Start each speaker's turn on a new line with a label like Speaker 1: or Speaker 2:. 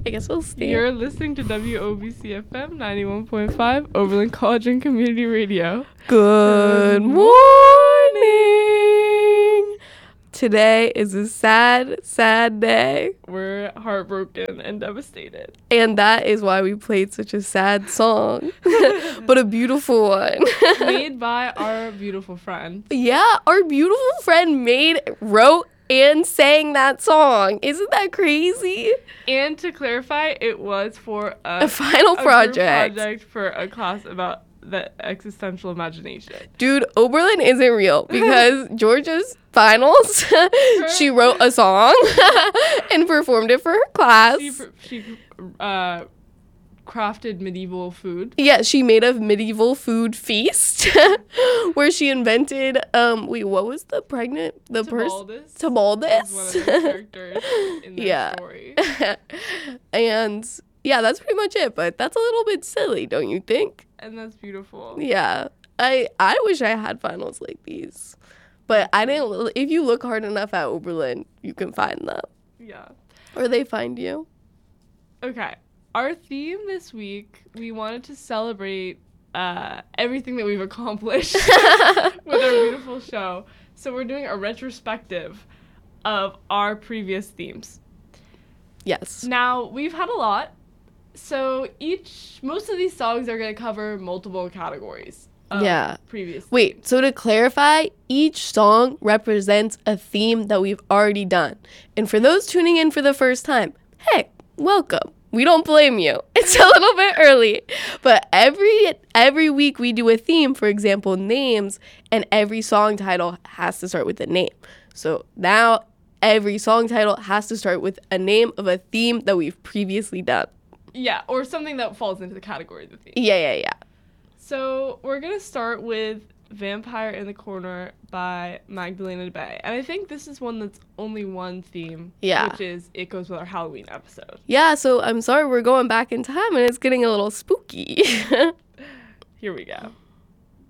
Speaker 1: I guess we'll stay.
Speaker 2: You're listening to WOBC FM 91.5, Oberlin College and Community Radio.
Speaker 1: Good morning. Today is a sad, sad day.
Speaker 2: We're heartbroken and devastated.
Speaker 1: And that is why we played such a sad song, but a beautiful one.
Speaker 2: Made by our beautiful friend.
Speaker 1: Yeah, our beautiful friend wrote and sang that song. Isn't that crazy?
Speaker 2: And to clarify, it was for
Speaker 1: a final project.
Speaker 2: Group project for a class about the existential imagination.
Speaker 1: Dude, Oberlin isn't real because Georgia's finals, she wrote a song and performed it for her class.
Speaker 2: She crafted medieval food.
Speaker 1: Yeah, she made a medieval food feast where she invented what was the
Speaker 2: Tibaldus.
Speaker 1: Tibaldus.
Speaker 2: One of the characters in the story.
Speaker 1: And yeah, that's pretty much it, but that's a little bit silly, don't you think?
Speaker 2: And that's beautiful.
Speaker 1: Yeah. I wish I had finals like these. But I didn't. If you look hard enough at Oberlin, you can find them.
Speaker 2: Yeah.
Speaker 1: Or they find you.
Speaker 2: Okay. Our theme this week, we wanted to celebrate everything that we've accomplished with our beautiful show. So we're doing a retrospective of our previous themes.
Speaker 1: Yes.
Speaker 2: Now, we've had a lot. So most of these songs are going to cover multiple categories. Previous.
Speaker 1: Wait, so to clarify, each song represents a theme that we've already done. And for those tuning in for the first time, hey, welcome. We don't blame you. It's a little bit early. But every week we do a theme, for example, names, and every song title has to start with a name. So now every song title has to start with a name of a theme that we've previously done.
Speaker 2: Yeah, or something that falls into the category of the theme.
Speaker 1: Yeah.
Speaker 2: So we're going to start with Vampire in the Corner by Magdalena Bay. And I think this is one that's only one theme, which is It Goes With Our Halloween episode.
Speaker 1: Yeah, so I'm sorry we're going back in time and it's getting a little spooky.
Speaker 2: Here we go.